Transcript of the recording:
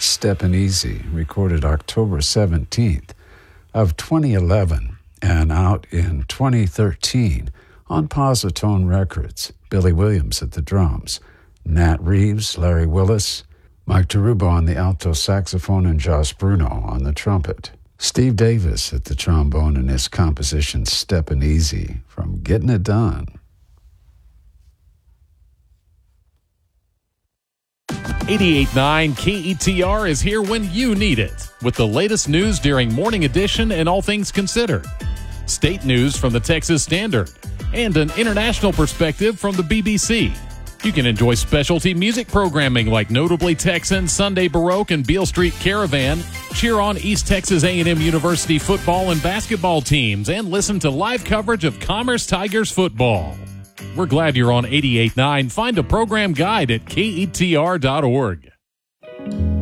Steppin' Easy, recorded October 17th of 2011 and out in 2013 on Positone Records. Billy Williams at the drums, Nat Reeves, Larry Willis, Mike Tarubo on the alto saxophone, and Josh Bruno on the trumpet. Steve Davis at the trombone in his composition Steppin' Easy from Getting It Done. 88.9 KETR is here when you need it, with the latest news during Morning Edition and all things considered. State news from the Texas Standard, and an international perspective from the BBC. You can enjoy specialty music programming like Notably Texan, Sunday Baroque, and Beale Street Caravan, cheer on East Texas A&M University football and basketball teams, and listen to live coverage of Commerce Tigers football. We're glad you're on 88.9. Find a program guide at ketr.org.